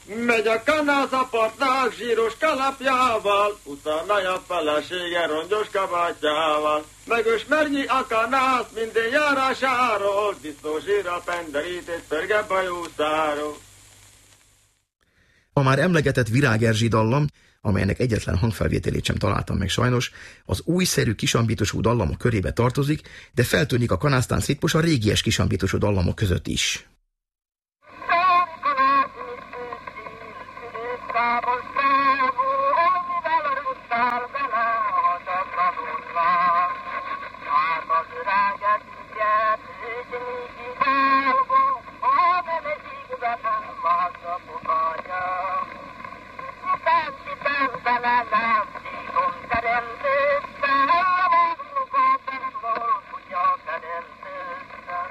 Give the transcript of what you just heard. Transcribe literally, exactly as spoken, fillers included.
Megy a kanász a partnál zsíros kalapjával, utána a felesége rongyos kabátjával. Megösmernyi a kanász minden járásáról, disznó zsírra penderített pörge bajuszáról. A már emlegetett Virág Erzsi dallam, amelynek egyetlen hangfelvételét sem találtam meg sajnos, az újszerű kisambitusú dallamok körébe tartozik, de feltűnik a kanásztán szitpos a régies kisambitusú dallamok között is.